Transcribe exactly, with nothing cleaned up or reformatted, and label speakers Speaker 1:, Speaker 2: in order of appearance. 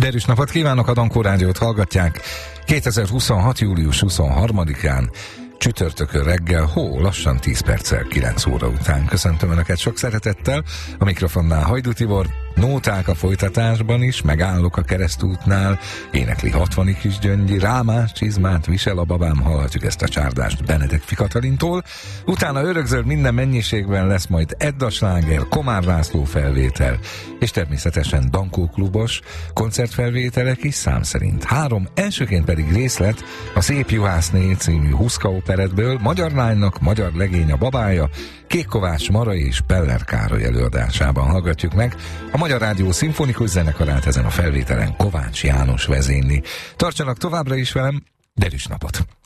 Speaker 1: Derűs napot kívánok, a Dankó Rádiót hallgatják. kétezer-huszonhat. július huszonharmadikán csütörtökön reggel, hó, lassan tíz perccel kilenc óra után. Köszöntöm Önöket sok szeretettel, a mikrofonnál Hajdú Tibor, nóták a folytatásban is, megállok a keresztútnál, énekli hatvani kis Gyöngyi, rámás csizmát visel a babám, hallhatjuk ezt a csárdást Benedek Katalintól. Utána örökzöld minden mennyiségben lesz majd Edda sláger, Komár László felvétel, és természetesen Dankó klubos koncertfelvételek is szám szerint. Három, elsőként pedig részlet a Szép Juhászné című Huszka operetből, magyar lánynak magyar legény a babája, Kék Kovács Mara és Peller Károly előadásában hallgatjuk meg a Magyar Rádió szimfonikus zenekarát, ezen a felvételen Kovács János vezényli. Tartsanak továbbra is velem, derűs napot!